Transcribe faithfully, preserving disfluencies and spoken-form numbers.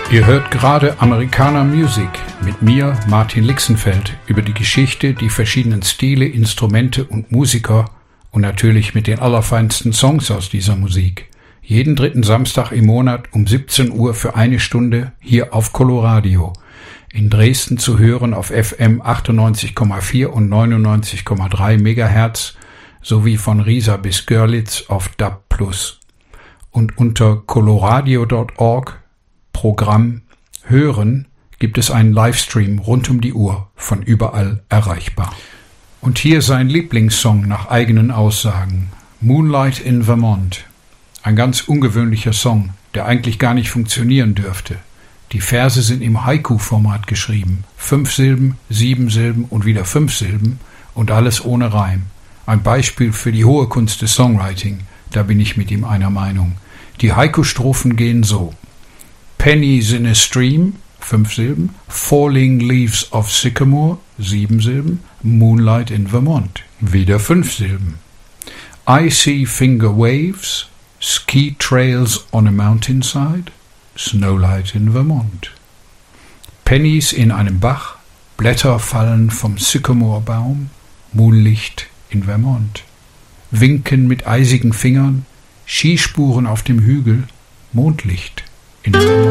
Ihr hört gerade Americana Music mit mir, Martin Lixenfeld, über die Geschichte, die verschiedenen Stile, Instrumente und Musiker und natürlich mit den allerfeinsten Songs aus dieser Musik. Jeden dritten Samstag im Monat um siebzehn Uhr für eine Stunde hier auf Coloradio. In Dresden zu hören auf F M achtundneunzig Komma vier und neunundneunzig Komma drei Megahertz sowie von Riesa bis Görlitz auf D A B plus. Und unter coloradio Punkt org Programm Hören gibt es einen Livestream rund um die Uhr, von überall erreichbar. Und hier sein Lieblingssong nach eigenen Aussagen, Moonlight in Vermont. Ein ganz ungewöhnlicher Song, der eigentlich gar nicht funktionieren dürfte. Die Verse sind im Haiku-Format geschrieben. Fünf Silben, sieben Silben und wieder fünf Silben und alles ohne Reim. Ein Beispiel für die hohe Kunst des Songwriting, da bin ich mit ihm einer Meinung. Die Haiku-Strophen gehen so. Pennies in a stream, fünf Silben. Falling leaves of sycamore, sieben Silben. Moonlight in Vermont, wieder fünf Silben. Icy finger waves, ski trails on a mountainside, Snowlight in Vermont. Pennies in einem Bach, Blätter fallen vom Sycamore-Baum, Moonlicht in Vermont. Winken mit eisigen Fingern, Skispuren auf dem Hügel, Mondlicht in Vermont.